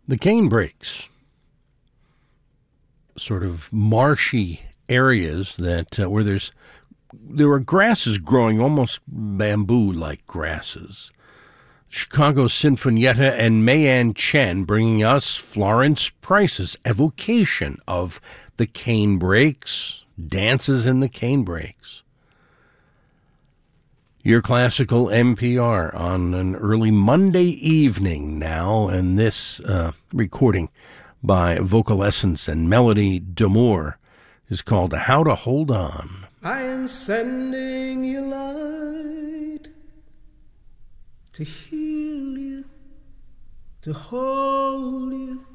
The Canebrake, sort of marshy areas that where there are grasses growing, almost bamboo-like grasses. Chicago Sinfonietta and Mayan Chen bringing us Florence Price's evocation of the Canebrakes, dances in the Canebrakes. Your classical NPR on an early Monday evening now, and this recording by Vocal Essence and Melody D'Amour is called How to Hold On. I am sending you light to heal you, to hold you,